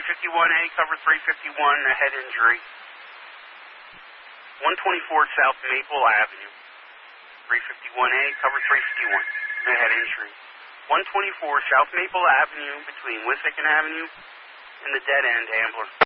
351A, cover 351, a head injury. 124 South Maple Avenue. 351A, cover 351, a head injury. 124 South Maple Avenue between Wissahickon Avenue and the dead end Ambler.